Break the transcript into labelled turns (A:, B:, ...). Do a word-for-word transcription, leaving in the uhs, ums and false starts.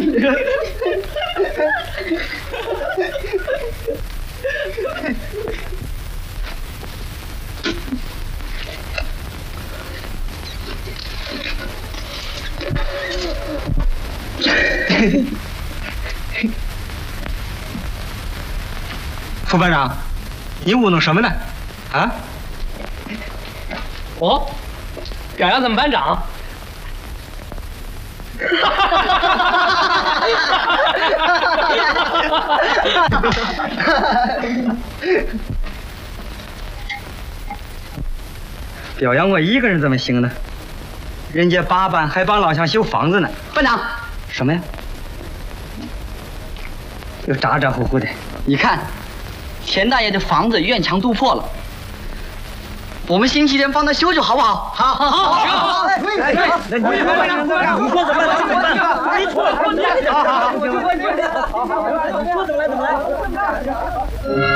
A: 副班长，你糊弄什么呢？啊？
B: 哦，表扬咱们班长。
A: 表扬我一个人怎么行呢？人家八班还帮老乡修房子呢。
C: 班长，
A: 什么呀？又咋咋呼呼的？
C: 你看，田大爷的房子院墙都破了，我们星期天帮他修修好不好？
A: 好，好，好，好，好。哎，哎，那你你说怎么办？怎么办？没错，好好好，你说怎么来怎么来。